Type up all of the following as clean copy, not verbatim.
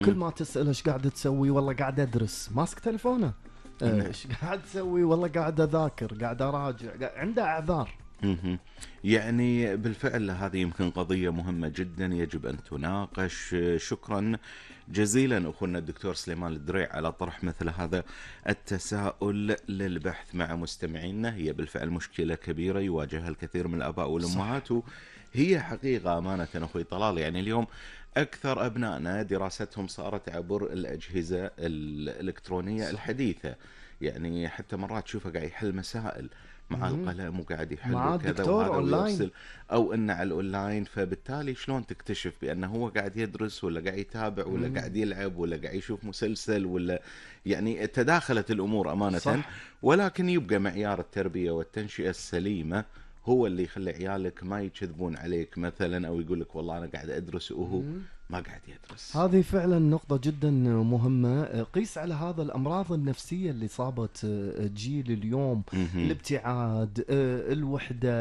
كل ما تسأله ايش قاعد تسوي؟ والله قاعد ادرس. ماسك تلفونه. ايش قاعد تسوي؟ والله قاعد اذاكر، قاعد اراجع، عنده اعذار. مهم. يعني بالفعل هذه يمكن قضية مهمة جدا يجب أن تناقش. شكرا جزيلا أخونا الدكتور سليمان الدريع على طرح مثل هذا التساؤل للبحث مع مستمعينا. هي بالفعل مشكلة كبيرة يواجهها الكثير من الآباء والأمهات، هي حقيقة أمانة أخوي طلال. يعني اليوم أكثر أبنائنا دراستهم صارت عبر الأجهزة الإلكترونية الحديثة. يعني حتى مرات تشوفه قاعد يحل مسائل مع القلم وقاعد يحل مع وكذا الدكتور وهذا أونلاين. ويرسل، او انه على الاونلاين. فبالتالي شلون تكتشف بانه هو قاعد يدرس ولا قاعد يتابع ولا قاعد يلعب ولا قاعد يشوف مسلسل ولا يعني تداخلت الامور امانه. صح. ولكن يبقى معيار التربيه والتنشئه السليمه هو اللي يخلي عيالك ما يكذبون عليك مثلا، او يقول لك والله انا قاعد ادرس وهو ما قاعد يدرس. هذه فعلا نقطة جدا مهمة. قيس على هذا الأمراض النفسية اللي صابت جيل اليوم. الابتعاد، الوحدة،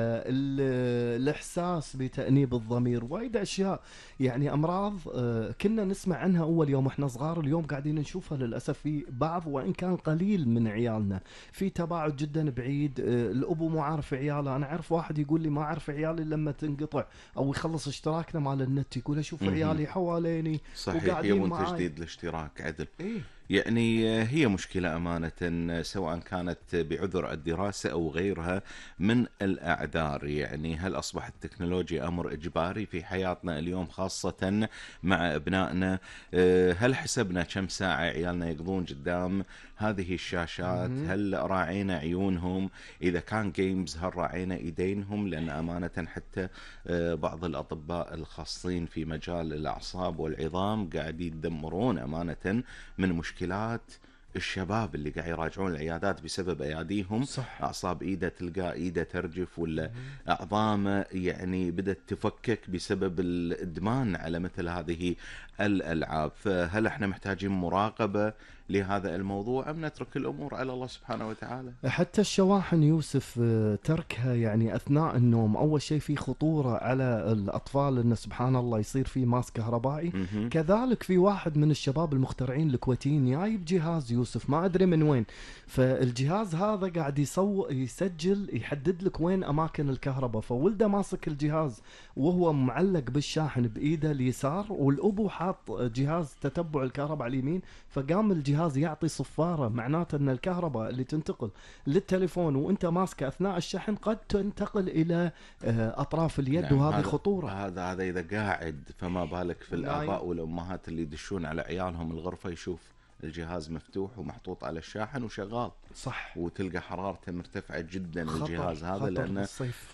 الإحساس بتأنيب الضمير، وايد أشياء. يعني أمراض كنا نسمع عنها أول يوم إحنا صغار، اليوم قاعدين نشوفها للأسف في بعض وإن كان قليل من عيالنا. في تباعد جدا بعيد. الأبو مو عارف عياله. أنا أعرف واحد يقول لي ما أعرف عيالي لما تنقطع أو يخلص اشتراكنا مال النت، يقول أشوف عيالي حواليني صحيح، يبون تجديد الاشتراك عدل. يعني هي مشكلة أمانة، سواء كانت بعذر الدراسة أو غيرها من الأعذار. يعني هل أصبحت التكنولوجيا أمر إجباري في حياتنا اليوم خاصة مع أبنائنا؟ هل حسبنا كم ساعة عيالنا يقضون قدام هذه الشاشات؟ هل راعينا عيونهم؟ إذا كان جيمز هل راعينا إيدينهم؟ لأن أمانة حتى بعض الأطباء الخاصين في مجال الأعصاب والعظام قاعد يدمرون أمانة من مشكلات الشباب اللي قاعد يراجعون العيادات بسبب اياديهم. صح. اعصاب ايده تلقى ايده ترجف، ولا اعظامه يعني بدات تفكك بسبب الادمان على مثل هذه الالعاب. فهل احنا محتاجين مراقبه لهذا الموضوع ام نترك الامور على الله سبحانه وتعالى؟ حتى الشواحن يوسف تركها يعني اثناء النوم اول شيء في خطوره على الاطفال، انه سبحان الله يصير في ماس كهربائي. كذلك في واحد من الشباب المخترعين الكويتيين جايب جهاز يوسف ما ادري من وين، فالجهاز هذا قاعد يسجل يحدد لك وين اماكن الكهرباء. فولده ماسك الجهاز وهو معلق بالشاحن بايده اليسار، والابو حاط جهاز تتبع الكهرباء على اليمين، فقام الجهاز يعطي صفارة، معناته ان الكهرباء اللي تنتقل للتليفون وانت ماسكه اثناء الشحن قد تنتقل الى اطراف اليد. نعم، وهذه خطورة. هذا اذا قاعد، فما بالك في الاباء والامهات اللي يدشون على عيالهم الغرفة يشوف الجهاز مفتوح ومحطوط على الشاحن وشغال. صح. وتلقى حرارته مرتفعة جدا خطر الجهاز هذا، خطر لأنه الصيف.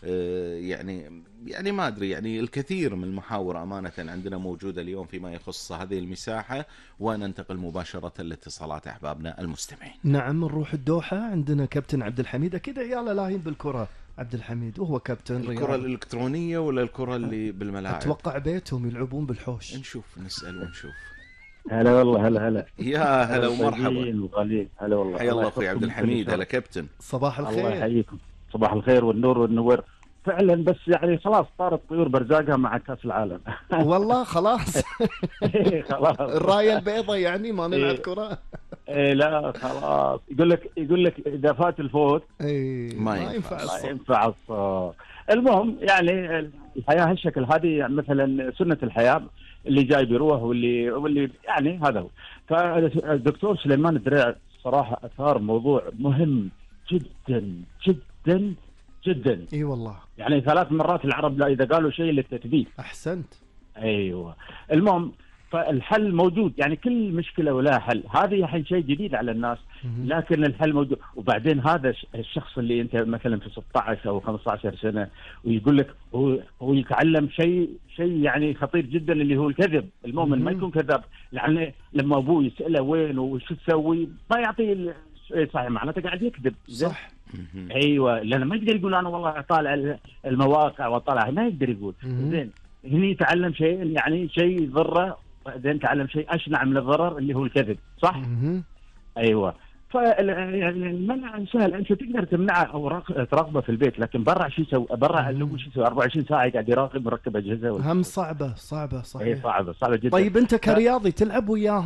يعني ما أدري، يعني الكثير من المحاور أمانة عندنا موجودة اليوم فيما يخص هذه المساحة. وننتقل مباشرة لاتصالات أحبابنا المستمعين. نعم، نروح الدوحة. عندنا كابتن عبد الحميد، أكيد عياله لاهين بالكرة عبد الحميد، وهو كابتن الكرة الإلكترونية ولا الكرة اللي بالملاعب؟ أتوقع بيتهم يلعبون بالحوش. نشوف، نسأل ونشوف. هلا والله، هلا يا هلا ومرحبا. هلا والله. حيا الله أخوي عبد الحميد. هلا كابتن. صباح الخير. الله يحييكم. صباح الخير والنور والنور. فعلا بس يعني خلاص صارت طيور برزاقها مع كاس العالم. والله خلاص. خلاص الراية البيضاء يعني ما نلعب كرة. ايه لا خلاص. يقول لك اذا فات الفوت ما ينفع الصوت. المهم يعني الحياه هالشكل، هذه مثلا سنه الحياه، اللي جاي بيروح واللي يعني هذا هو. فالدكتور سليمان الدريع صراحه اثار موضوع مهم جدا جدا جدا. اي والله. يعني 3 مرات العرب لا اذا قالوا شيء للتكذيب. احسنت. ايوه. المهم فالحل موجود، يعني كل مشكله ولا حل. هذه الحين شيء جديد على الناس، لكن الحل موجود. وبعدين هذا الشخص اللي انت مثلا في 16 او 15 سنه ويقول لك هو يتعلم شيء يعني خطير جدا اللي هو الكذب. المؤمن ما يكون كذاب، يعني لما ابوه يساله وين وش تسوي ما يعطيه صحيح، معناته قاعد يكذب. صح. ايوه، لانه ما يقدر يقول انا والله طالع المواقع وطالع، ما يقدر يقول. زين هني يتعلم شيء يعني شيء يضره، بعدين تعلم شيء اشنع من الضرر اللي هو الكذب. صح. ايوه. يعني المنع سهل، انت تقدر تمنعه او تراقبه في البيت، لكن برا شو يسوي؟ برا اللي شو يسوي 24 ساعه قاعد يراقب مركب اجهزه هم صعبه صحيح. صعبه جدا. طيب انت كرياضي تلعب وياه